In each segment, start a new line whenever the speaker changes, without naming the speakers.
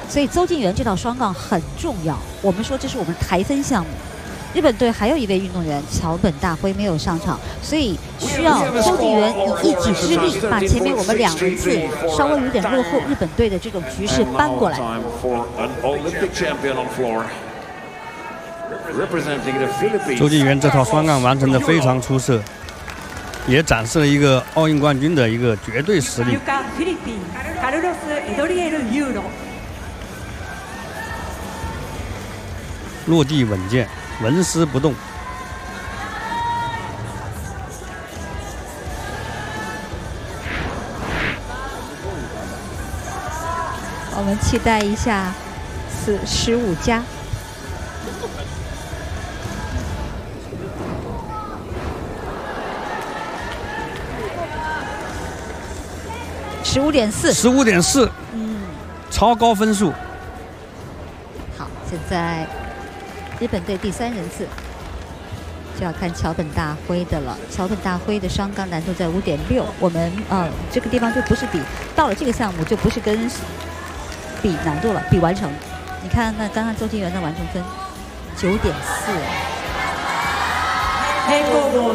所以邹敬园这套双杠很重要。我们说这是我们台分项目。日本队还有一位运动员桥本大辉没有上场，所以需要邹敬园以一己之力把前面我们2轮次稍微有点落后日本队的这种局势扳过来。
邹敬园这套双杠完成的非常出色，也展示了一个奥运冠军的一个绝对实力。落地稳健，纹丝不动。
我们期待一下15加。15.4，超高分数。好，现在日本队第3人次就要看桥本大辉的了。桥本大辉的双杠难度在5.6，我们这个地方就不是比到了这个项目就不是跟比难度了，比完成。你看那刚刚邹敬园的完成分9.4。好，来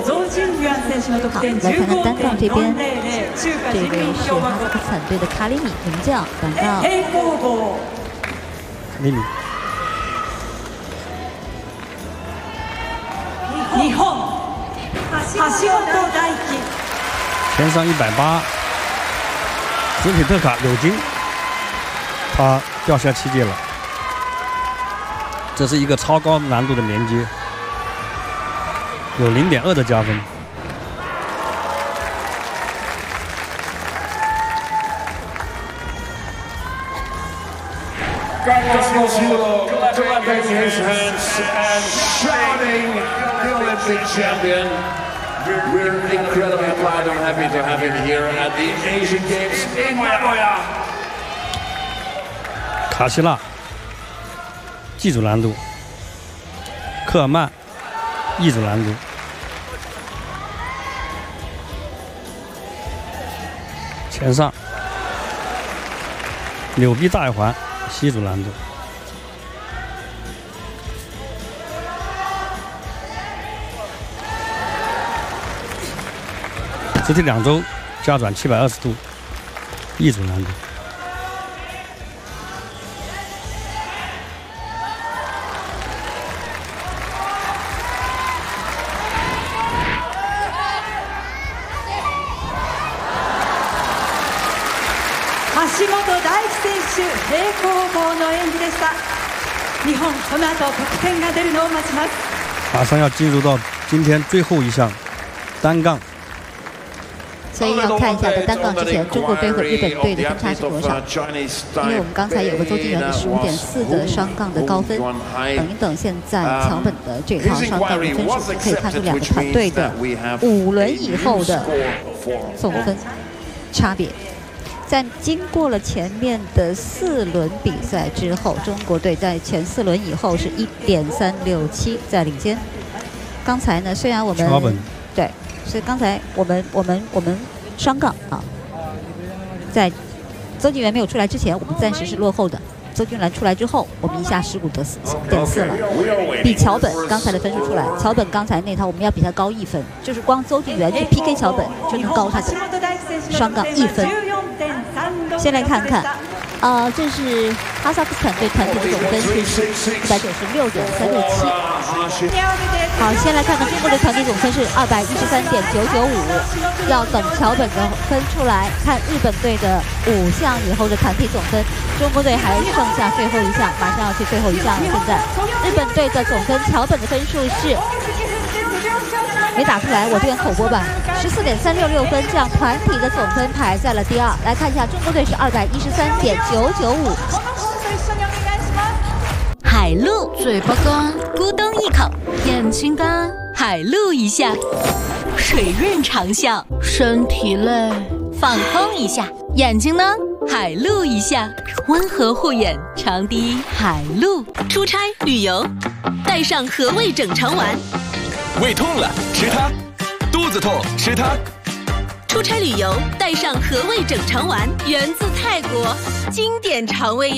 看看单杠这边，这位是哈萨克斯坦队的卡里米名将，单杠。卡
里米。前上180，斯皮特卡柳金，他掉下7阶了。这是一个超高难度的连接，有0.2的加分。
We're incredibly proud and happy to have him here at the Asian Games in Nagoya.
卡希纳，技术难度；科尔曼，艺术难度；前上，扭臂大一环，吸足难度。肢体2周加转720度，艺术难度。
橋本大輝選手平行棒の演技でした。日本この後得点が出るのを待ちます。
马上要进入到今天最后一项单杠。
所以要看一下在单杠之前，中国队和日本队的分差是多少？因为我们刚才有个邹敬园的15.4的双杠的高分，等一等，现在桥本的这套双杠的分数，可以看出2个团队的5轮以后的总分差别。在经过了前面的4轮比赛之后，中国队在前4轮以后是1.367在领先。刚才呢，虽然我们对。所以刚才我们双杠啊，在邹敬园没有出来之前，我们暂时是落后的。邹敬园出来之后，我们一下15.4了，比桥本刚才的分数出来。桥本刚才那套我们要比他高1分，就是光邹敬园去 PK 桥本就能高他的双杠1分。先来看看，这是哈萨克斯坦队团体的总分是196.367。好，先来看看中国队团体总分是213.995，要等桥本的分出来，看日本队的5项以后的团体总分。中国队还剩下最后一项，马上要去最后一项了。现在日本队的总分，桥本的分数是没打出来，我这边口播吧，14.366分，这样团体的总分排在了第2。来看一下中国队是213.995。
海陆，嘴巴干，咕咚一口；眼睛干，海陆一下；水润长效，身体累，放空一下；眼睛呢，海陆一下；温和护眼，长滴海陆。出差旅游，带上和味整肠丸。
胃痛了吃它，肚子痛吃它。
出差旅游，带上和味整肠丸，源自泰国，经典肠胃药。